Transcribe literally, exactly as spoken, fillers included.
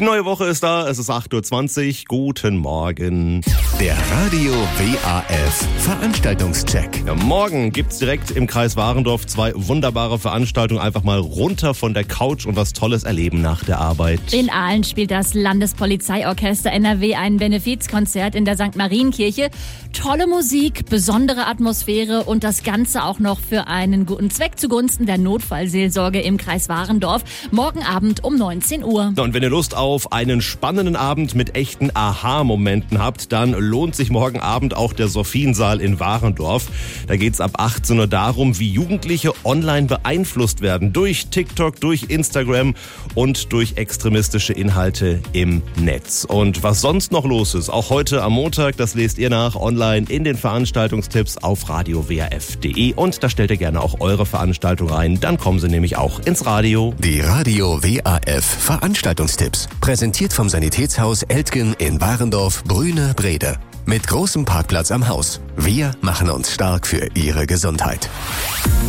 Die neue Woche ist da, es ist acht Uhr zwanzig. Guten Morgen. Der Radio W A F Veranstaltungscheck. Ja, morgen gibt's direkt im Kreis Warendorf zwei wunderbare Veranstaltungen. Einfach mal runter von der Couch und was Tolles erleben nach der Arbeit. In Aalen spielt das Landespolizeiorchester N R W ein Benefizkonzert in der Sankt Marienkirche. Tolle Musik, besondere Atmosphäre und das Ganze auch noch für einen guten Zweck zugunsten der Notfallseelsorge im Kreis Warendorf. Morgen Abend um neunzehn Uhr. Und wenn ihr Lust auf einen spannenden Abend mit echten Aha-Momenten habt, dann lohnt sich morgen Abend auch der Sophiensaal in Warendorf. Da geht's ab achtzehn Uhr darum, wie Jugendliche online beeinflusst werden durch TikTok, durch Instagram und durch extremistische Inhalte im Netz. Und was sonst noch los ist, auch heute am Montag, das lest ihr nach online in den Veranstaltungstipps auf radio w a f punkt de und da stellt ihr gerne auch eure Veranstaltung rein, dann kommen sie nämlich auch ins Radio. Die Radio W A F Veranstaltungstipps. Präsentiert vom Sanitätshaus Eltgen in Warendorf, Brüne, Brede. Mit großem Parkplatz am Haus. Wir machen uns stark für Ihre Gesundheit.